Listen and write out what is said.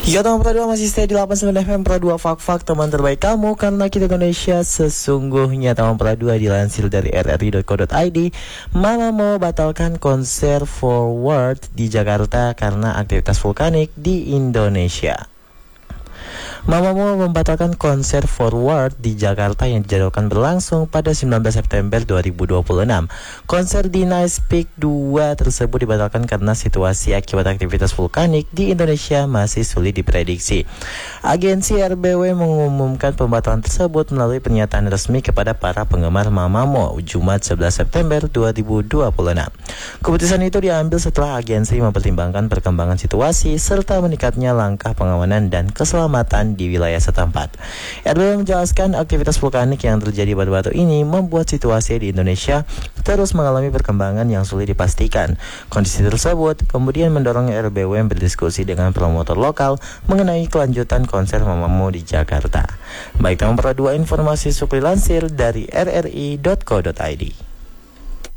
Ya teman Pro 2 masih stay di 89 FM Pro 2 Fak-Fak, teman terbaik kamu karena kita Indonesia sesungguhnya. Teman Pro 2 dilansir dari rri.co.id, Mamamoo batalkan konser Forward di Jakarta karena aktivitas vulkanik di Indonesia. Mamamoo membatalkan konser Forward di Jakarta yang dijadwalkan berlangsung pada 19 September 2026. Konser di Nice Peak 2 tersebut dibatalkan karena situasi akibat aktivitas vulkanik di Indonesia masih sulit diprediksi. Agensi RBW mengumumkan pembatalan tersebut melalui pernyataan resmi kepada para penggemar Mamamoo Jumat 11 September 2026. Keputusan itu diambil setelah agensi mempertimbangkan perkembangan situasi serta meningkatnya langkah pengamanan dan keselamatan di wilayah setempat. RBW menjelaskan aktivitas vulkanik yang terjadi baru-baru ini membuat situasi di Indonesia terus mengalami perkembangan yang sulit dipastikan. Kondisi tersebut kemudian mendorong RBW berdiskusi dengan promotor lokal mengenai kelanjutan konser Mamamoo di Jakarta. Baik, teman Pro 2, informasi supri lansir dari rri.co.id.